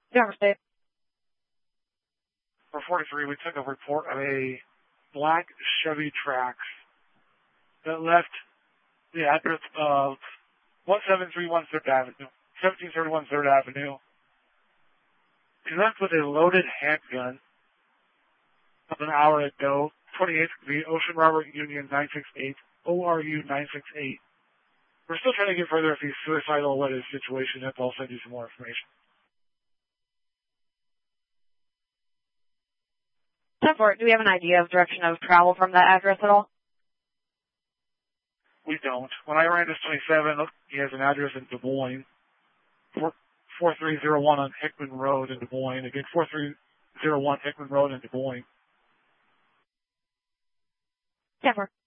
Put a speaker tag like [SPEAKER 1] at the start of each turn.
[SPEAKER 1] Denver State.
[SPEAKER 2] For 43, we took a report of a black Chevy Trax that left the address of 1731 3rd Avenue, 1731 3rd Avenue. He left with a loaded handgun about an hour ago, 28th Street, Ocean Robert Union 968, ORU 968. We're still trying to get further if he's suicidal or what his situation is. I'll send you some more information.
[SPEAKER 1] 10-4, do we have an idea of direction of travel from that address at all?
[SPEAKER 2] We don't. When I ran this 27, he has an address in Des Moines, 4301 on Hickman Road in Des Moines. Again, 4301 Hickman Road in Des Moines.
[SPEAKER 1] 10-4.